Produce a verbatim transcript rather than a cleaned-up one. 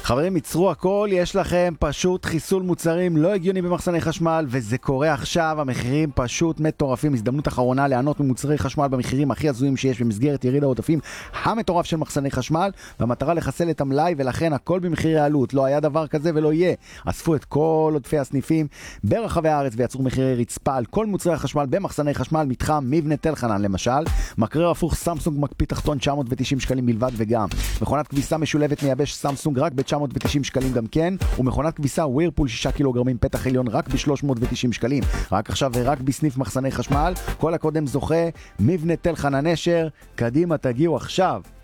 חברים, ייצרו הכל, יש לכם פשוט חיסול מוצרים לא הגיוני במחסני חשמל, וזה קורה עכשיו, המחירים פשוט מטורפים. הזדמנות אחרונה לענות ממוצרי חשמל במחירים הכי הזויים שיש במסגרת יריד העודפים המטורף של מחסני חשמל, והמטרה לחסל את המלאי, ולכן הכל במחירי העלות. לא היה דבר כזה ולא יהיה. אספו את כל עודפי הסניפים ברחבי הארץ ויצרו מחירי רצפה על כל מוצרי החשמל במחסני חשמל, מתחם מבנה תל חנן למשל. מקרר הפוך סמסונג מקפיא תחתון תשע מאות ותשעים שקלים בלבד, וגם מכונת כביסה משולבת מייבש סמסונג רק ב-תשע מאות ותשעים שקלים גם כן, ומכונת כביסה ווירפול שישה קילוגרמים פתח עליון רק ב-שלוש מאות ותשעים שקלים. רק עכשיו ורק בסניף מחסני חשמל. כל הקודם זוכה, מבנה תל חנן נשר. קדימה, תגיעו עכשיו.